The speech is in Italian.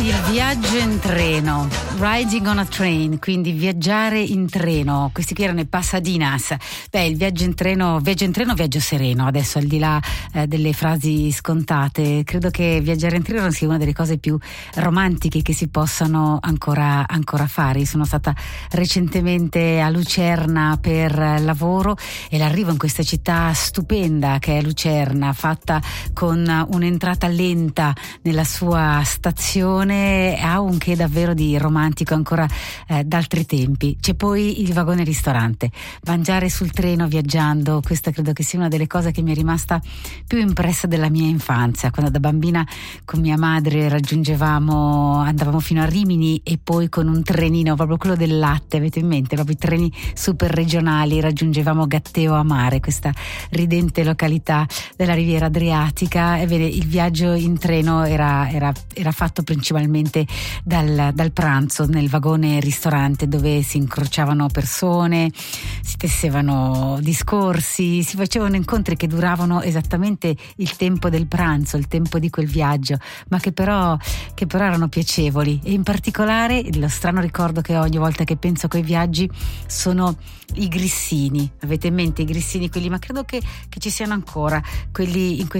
Il viaggio in treno, riding on a train, quindi viaggiare in treno. Questi qui erano i Pasadinas. Il viaggio in treno, viaggio sereno. Adesso, al di là delle frasi scontate, credo che viaggiare in treno sia una delle cose più romantiche che si possano ancora fare. Io sono stata recentemente a Lucerna per lavoro e l'arrivo in questa città stupenda che è Lucerna, fatta con un'entrata lenta nella sua stazione, ha un che davvero di romantico ancora d'altri tempi. C'è poi il vagone ristorante, mangiare sul treno viaggiando, questa credo che sia una delle cose che mi è rimasta più impressa della mia infanzia, quando da bambina con mia madre andavamo fino a Rimini e poi con un trenino, proprio quello del latte, avete in mente, proprio i treni super regionali, raggiungevamo Gatteo a Mare, questa ridente località della riviera adriatica. Ebbene, il viaggio in treno era fatto principalmente dal pranzo nel vagone ristorante, dove si incrociavano persone, si tessevano discorsi, si facevano incontri che duravano esattamente il tempo del pranzo, il tempo di quel viaggio, ma che però erano piacevoli. E in particolare lo strano ricordo che ho ogni volta che penso a quei viaggi sono i grissini. Avete in mente i grissini quelli, ma credo che ci siano ancora quelli in